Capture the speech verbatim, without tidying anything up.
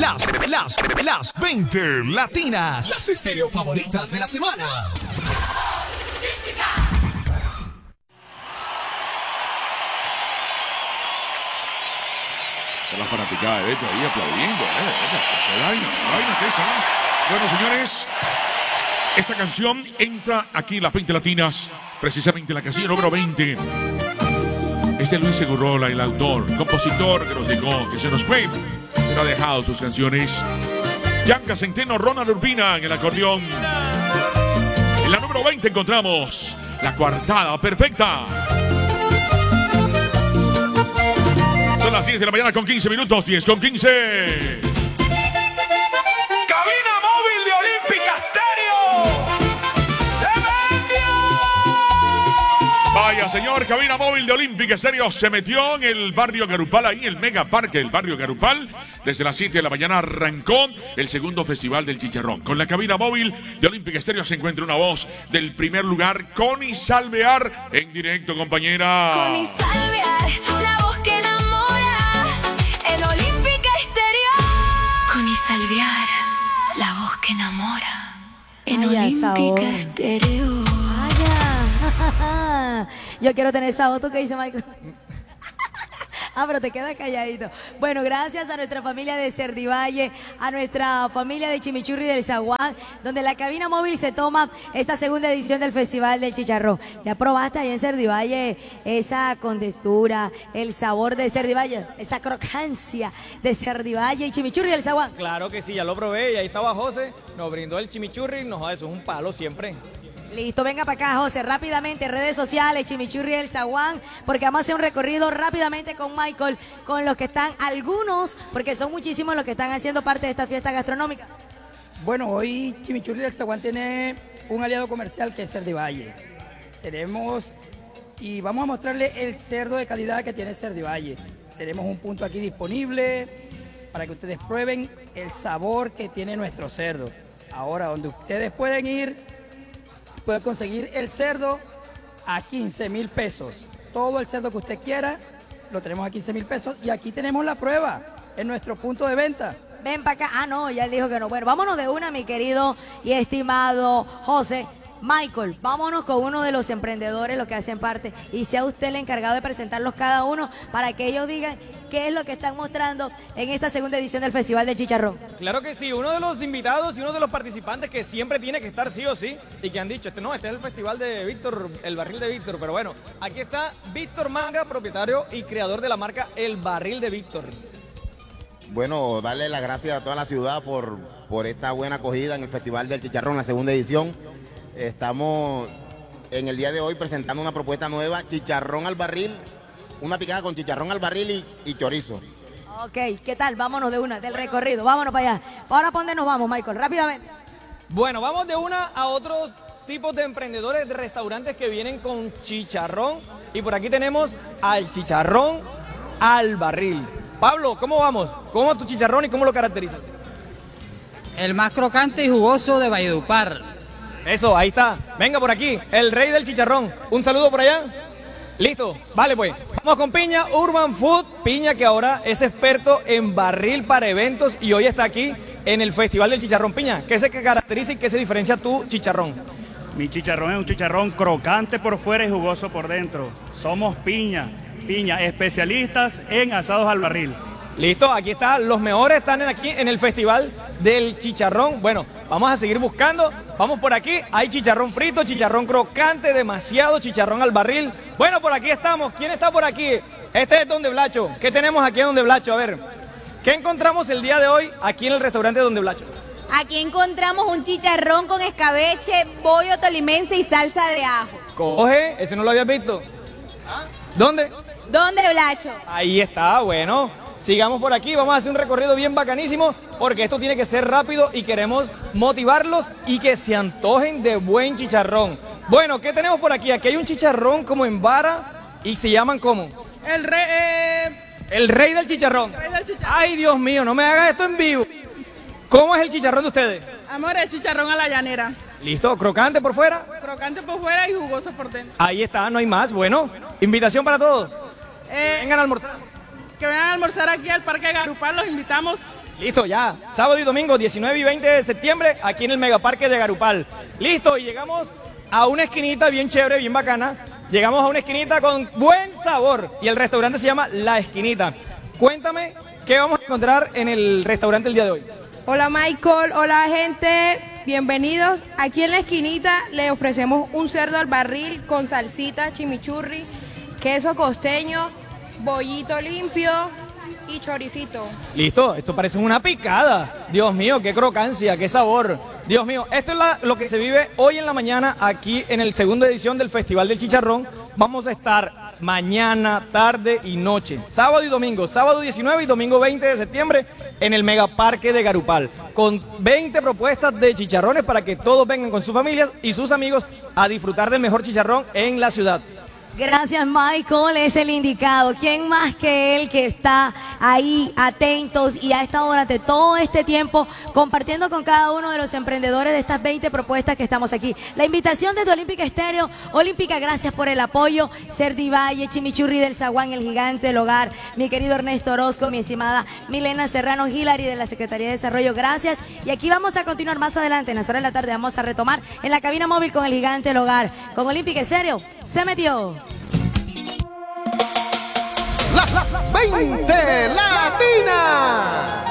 las, las, las veinte latinas, las estéreo favoritas de la semana. La fanaticada de Beto ahí aplaudiendo. ¿eh? Bueno, señores, esta canción entra aquí en las veinte latinas, precisamente en la casilla número veinte. Este es Luis Segurrola, el autor, compositor que nos dejó, que se nos fue, pero ha dejado sus canciones. Yanka Centeno, Ronald Urbina en el acordeón. En la número veinte encontramos la coartada perfecta. Son las diez de la mañana con quince minutos, diez con quince. Cabina móvil de Olímpica Estéreo. ¡Se vendió! Vaya, señor, cabina móvil de Olímpica Estéreo se metió en el barrio Garupal, ahí el Mega Parque del barrio Garupal. Desde las siete de la mañana arrancó el segundo Festival del Chicharrón. Con la cabina móvil de Olímpica Estéreo se encuentra una voz del primer lugar, Connie Salvear, en directo, compañera. Connie Salvear, la voz que enamora, en Olímpica Estéreo. Connie Salvear, la voz que enamora, en Ay, Olímpica Estéreo. Vaya. Yo quiero tener esa voz, ¿tú qué dice Michael? Ah, pero te quedas calladito. Bueno, gracias a nuestra familia de Cerdivalle, a nuestra familia de Chimichurri del Zaguán, donde la cabina móvil se toma esta segunda edición del Festival del Chicharrón. ¿Ya probaste ahí en Cerdivalle esa contextura, el sabor de Cerdivalle, esa crocancia de Cerdivalle y Chimichurri del Zaguán? Claro que sí, ya lo probé y ahí estaba José, nos brindó el chimichurri, nos eso es un palo siempre. Listo, venga para acá, José, rápidamente, redes sociales, Chimichurri del Zaguán, porque vamos a hacer un recorrido rápidamente con Michael, con los que están, algunos, porque son muchísimos los que están haciendo parte de esta fiesta gastronómica. Bueno, hoy Chimichurri del Zaguán tiene un aliado comercial que es Cerdivalle. Tenemos, y vamos a mostrarle el cerdo de calidad que tiene Cerdivalle. Tenemos un punto aquí disponible para que ustedes prueben el sabor que tiene nuestro cerdo. Ahora, donde ustedes pueden ir, puede conseguir el cerdo a quince mil pesos. Todo el cerdo que usted quiera lo tenemos a quince mil pesos. Y aquí tenemos la prueba en nuestro punto de venta. Ven para acá. Ah, no, ya él dijo que no. Bueno, vámonos de una, mi querido y estimado José. Michael, vámonos con uno de los emprendedores, los que hacen parte, y sea usted el encargado de presentarlos cada uno para que ellos digan qué es lo que están mostrando en esta segunda edición del Festival del Chicharrón. Claro que sí, uno de los invitados y uno de los participantes que siempre tiene que estar sí o sí, y que han dicho, este no, este es el Festival de Víctor, el Barril de Víctor, pero bueno, aquí está Víctor Manga, propietario y creador de la marca El Barril de Víctor. Bueno, darle las gracias a toda la ciudad por, por esta buena acogida en el Festival del Chicharrón, la segunda edición. Estamos en el día de hoy presentando una propuesta nueva, chicharrón al barril, una picada con chicharrón al barril y, y chorizo. Ok, ¿qué tal? Vámonos de una, del recorrido, vámonos para allá. Ahora, ¿para dónde nos vamos, Michael? Rápidamente. Bueno, vamos de una a otros tipos de emprendedores de restaurantes que vienen con chicharrón. Y por aquí tenemos al chicharrón al barril. Pablo, ¿cómo vamos? ¿Cómo es tu chicharrón y cómo lo caracterizas? El más crocante y jugoso de Valledupar. Eso, ahí está. Venga por aquí, el rey del chicharrón. Un saludo por allá. Listo, vale pues. Vamos con Piña Urban Food. Piña que ahora es experto en barril para eventos y hoy está aquí en el Festival del Chicharrón. Piña, ¿qué se caracteriza y qué se diferencia tu chicharrón? Mi chicharrón es un chicharrón crocante por fuera y jugoso por dentro. Somos Piña, Piña, especialistas en asados al barril. Listo, aquí está, los mejores están aquí en el Festival del Chicharrón. Bueno, vamos a seguir buscando, vamos por aquí, hay chicharrón frito, chicharrón crocante, demasiado chicharrón al barril. Bueno, por aquí estamos, ¿quién está por aquí? Este es Don de Blacho, ¿qué tenemos aquí en Don de Blacho? A ver, ¿qué encontramos el día de hoy aquí en el restaurante Don de Blacho? Aquí encontramos un chicharrón con escabeche, bollo tolimense y salsa de ajo. Coge, ese no lo habías visto. ¿Dónde? Don de Blacho. Ahí está, bueno. Sigamos por aquí, vamos a hacer un recorrido bien bacanísimo porque esto tiene que ser rápido y queremos motivarlos y que se antojen de buen chicharrón. Bueno, ¿qué tenemos por aquí? Aquí hay un chicharrón como en vara y se llaman ¿cómo? El rey... Eh... El rey del chicharrón. El rey del chicharrón. Ay, Dios mío, no me hagas esto en vivo. ¿Cómo es el chicharrón de ustedes? Amor, es chicharrón a la llanera. ¿Listo? ¿Crocante por fuera? Crocante por fuera y jugoso por dentro. Ahí está, no hay más. Bueno, invitación para todos. Eh... Vengan a almorzar. Que vengan a almorzar aquí al Parque Garupal, los invitamos. Listo, ya. Sábado y domingo, diecinueve y veinte de septiembre, aquí en el Megaparque de Garupal. Listo, y llegamos a una esquinita bien chévere, bien bacana. Llegamos a una esquinita con buen sabor y el restaurante se llama La Esquinita. Cuéntame, ¿qué vamos a encontrar en el restaurante el día de hoy? Hola Michael, hola gente, bienvenidos. Aquí en La Esquinita le ofrecemos un cerdo al barril con salsita, chimichurri, queso costeño, bollito limpio y choricito. Listo, esto parece una picada. Dios mío, qué crocancia, qué sabor. Dios mío, esto es la- lo que se vive hoy en la mañana aquí en el segunda edición del Festival del Chicharrón. Vamos a estar mañana, tarde y noche, sábado y domingo, sábado diecinueve y domingo veinte de septiembre en el Megaparque de Garupal, con veinte propuestas de chicharrones para que todos vengan con sus familias y sus amigos a disfrutar del mejor chicharrón en la ciudad. Gracias, Michael, es el indicado. ¿Quién más que él que está ahí atentos y ha estado durante todo este tiempo compartiendo con cada uno de los emprendedores de estas veinte propuestas que estamos aquí? La invitación desde Olímpica Estéreo. Olímpica, gracias por el apoyo. Cerdi Valle, Chimichurri del Zaguán, el gigante del hogar, mi querido Ernesto Orozco, mi estimada Milena Serrano Hilary de la Secretaría de Desarrollo, gracias. Y aquí vamos a continuar más adelante, en las horas de la tarde, vamos a retomar en la cabina móvil con el gigante del hogar. Con Olímpica Estéreo, se metió. Las veinte Latinas.